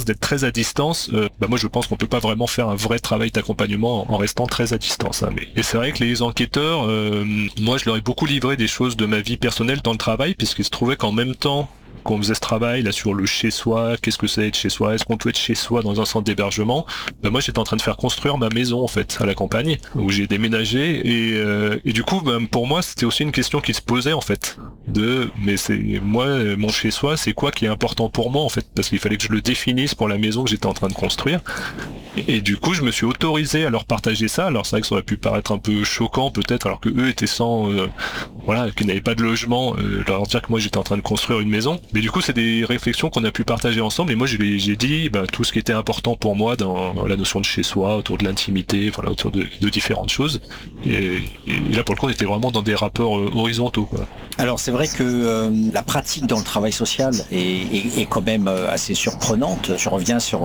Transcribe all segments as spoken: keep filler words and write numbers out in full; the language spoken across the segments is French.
d'être très à distance, euh, bah moi je pense qu'on peut pas vraiment faire un vrai travail d'accompagnement en, en restant très à distance. Hein. Mais, et c'est vrai que les enquêteurs, euh, moi je leur ai beaucoup livré des choses de ma vie personnelle dans le travail, puisqu'il se trouvait qu'en même temps qu'on faisait ce travail là sur le chez-soi, qu'est-ce que c'est être chez soi, est-ce qu'on peut être chez soi dans un centre d'hébergement, bah moi j'étais en train de faire construire ma maison en fait à la campagne où j'ai déménagé et, euh, et du coup bah, pour moi c'était aussi une question qui se posait en fait de mais c'est moi mon chez-soi c'est quoi qui est important pour moi en fait parce qu'il fallait que je le définisse pour la maison que j'étais en train de construire et, et du coup je me suis autorisé à leur partager ça. Alors c'est vrai que ça aurait pu paraître un peu choquant peut-être alors que eux étaient sans euh, voilà qu'ils n'avaient pas de logement, euh, leur dire que moi j'étais en train de construire une maison. Mais du coup, c'est des réflexions qu'on a pu partager ensemble. Et moi, j'ai, j'ai dit bah, tout ce qui était important pour moi dans la notion de chez soi, autour de l'intimité, voilà, autour de, de différentes choses. Et, et là, pour le coup, on était vraiment dans des rapports euh, horizontaux, quoi. Alors, c'est vrai que euh, la pratique dans le travail social est, est, est quand même assez surprenante. Je reviens sur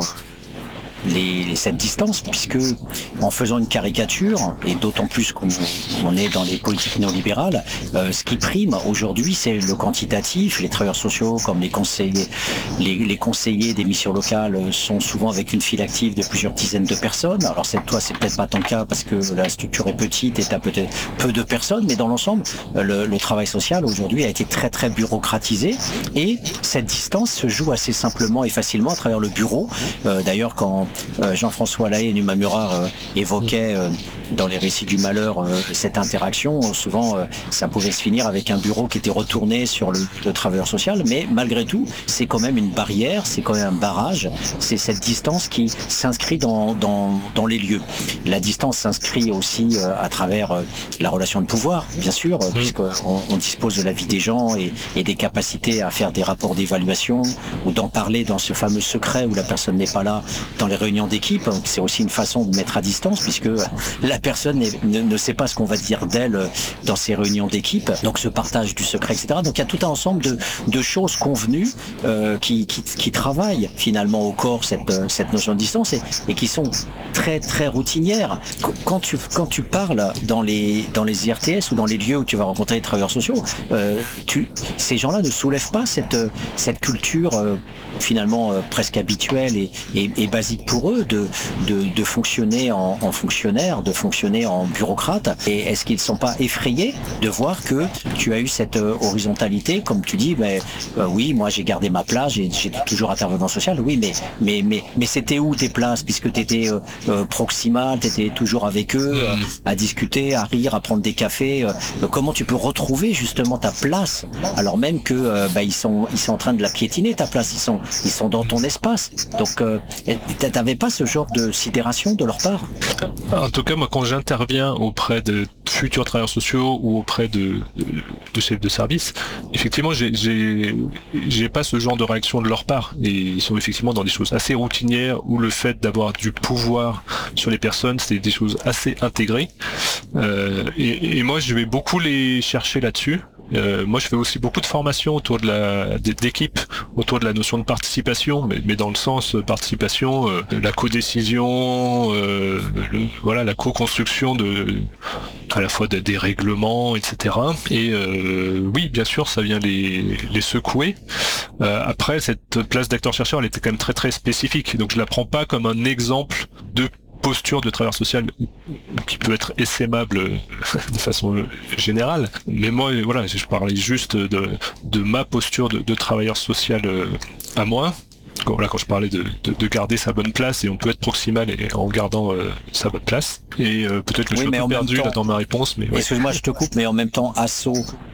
Les, cette distance, puisque en faisant une caricature, et d'autant plus qu'on on est dans les politiques néolibérales, euh, ce qui prime aujourd'hui, c'est le quantitatif. Les travailleurs sociaux, comme les conseillers, les, les conseillers des missions locales, sont souvent avec une file active de plusieurs dizaines de personnes. Alors c'est, toi, c'est peut-être pas ton cas parce que la structure est petite et t'as peut-être peu de personnes, mais dans l'ensemble, le, le travail social aujourd'hui a été très très bureaucratisé, et cette distance se joue assez simplement et facilement à travers le bureau. Euh, d'ailleurs, quand Euh, Jean-François Lahaye et Numa Murar euh, évoquaient euh, dans les récits du malheur euh, cette interaction. Souvent, euh, ça pouvait se finir avec un bureau qui était retourné sur le, le travailleur social, mais malgré tout, c'est quand même une barrière, c'est quand même un barrage, c'est cette distance qui s'inscrit dans, dans, dans les lieux. La distance s'inscrit aussi euh, à travers euh, la relation de pouvoir, bien sûr, euh, puisqu'on on dispose de la vie des gens et, et des capacités à faire des rapports d'évaluation ou d'en parler dans ce fameux secret où la personne n'est pas là dans les réunions d'équipe. C'est aussi une façon de mettre à distance puisque la personne ne, ne sait pas ce qu'on va dire d'elle dans ces réunions d'équipe, donc ce partage du secret, et cetera. Donc il y a tout un ensemble de, de choses convenues euh, qui, qui, qui travaillent finalement au corps cette, cette notion de distance et, et qui sont très très routinières. Quand tu, quand tu parles dans les, dans les I R T S ou dans les lieux où tu vas rencontrer les travailleurs sociaux, euh, tu, ces gens-là ne soulèvent pas cette, cette culture euh, finalement euh, presque habituelle et, et, et basique pour eux de, de, de fonctionner en, en fonctionnaire, de fonctionner en bureaucrate. Et est-ce qu'ils ne sont pas effrayés de voir que tu as eu cette euh, horizontalité, comme tu dis, mais euh, oui, moi j'ai gardé ma place, j'ai, j'ai toujours intervenant social, oui, mais mais mais mais c'était où tes places, puisque tu étais euh, euh, proximal, tu étais toujours avec eux, euh, à discuter, à rire, à prendre des cafés. Euh, comment tu peux retrouver justement ta place, alors même que euh, bah, ils sont ils sont en train de la piétiner ta place, ils sont ils sont dans ton espace. Donc euh, t'avais pas ce genre de sidération de leur part? En tout cas, moi, quand j'interviens auprès de futurs travailleurs sociaux ou auprès de, de, de chefs de service, effectivement, j'ai, j'ai, j'ai pas ce genre de réaction de leur part. Et ils sont effectivement dans des choses assez routinières où le fait d'avoir du pouvoir sur les personnes, c'est des choses assez intégrées. Euh, et, et moi, je vais beaucoup les chercher là-dessus. Euh, moi, je fais aussi beaucoup de formations autour de la d'équipes, autour de la notion de participation, mais, mais dans le sens participation, euh, la codécision, euh, le, voilà, la co-construction de à la fois de, des règlements, et cetera. Et euh, oui, bien sûr, ça vient les les secouer. Euh, après, cette place d'acteur-chercheur, elle était quand même très très spécifique, donc je la prends pas comme un exemple de posture de travailleur social qui peut être essaimable de façon générale, mais moi voilà, je parlais juste de, de ma posture de, de travailleur social à moi. Voilà, quand je parlais de, de, de garder sa bonne place, et on peut être proximal et en gardant euh, sa bonne place. Et euh, peut-être que je oui, suis un peu perdu temps, là dans ma réponse, mais ouais. Excuse-moi, je te coupe, mais en même temps, Asso,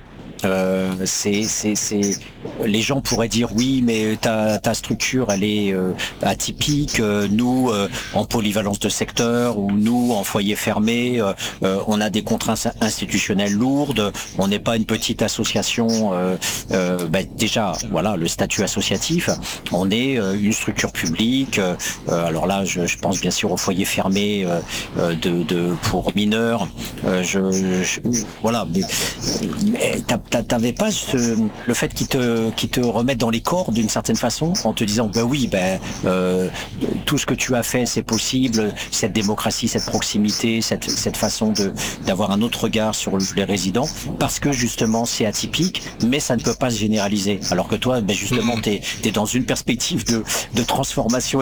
Euh, c'est, c'est, c'est, les gens pourraient dire oui, mais ta, ta structure, elle est euh, atypique. Euh, nous, euh, en polyvalence de secteur, ou nous, en foyer fermé, euh, euh, on a des contraintes institutionnelles lourdes. On n'est pas une petite association. Euh, euh, ben déjà, voilà, le statut associatif. On est euh, une structure publique. Euh, alors là, je, je pense bien sûr au foyer fermé euh, de, de pour mineurs. Euh, je, je, voilà, mais, mais t'as t'avais pas ce, le fait qu'ils te, qu'ils te remettent dans les corps d'une certaine façon, en te disant, ben oui, ben euh, tout ce que tu as fait, c'est possible, cette démocratie, cette proximité, cette, cette façon de d'avoir un autre regard sur les résidents, parce que justement c'est atypique, mais ça ne peut pas se généraliser. Alors que toi, ben justement, t'es, t'es dans une perspective de, de transformation